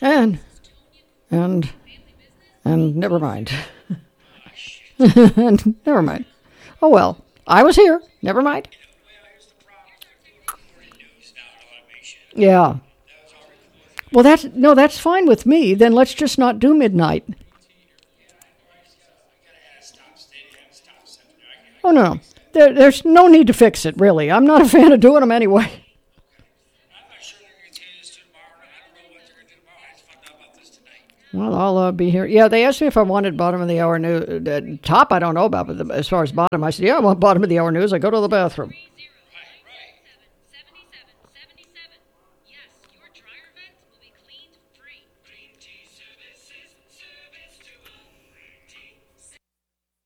And and and never mind. And never mind. Oh well, I was here. Never mind. Yeah. Well, that's fine with me. Then let's just not do midnight. Oh no, there's no need to fix it. Really, I'm not a fan of doing them anyway. Well, I'll be here. Yeah, they asked me if I wanted bottom of the hour news. Top, I don't know about, but as far as bottom, I said, yeah, I want bottom of the hour news. I go to the bathroom.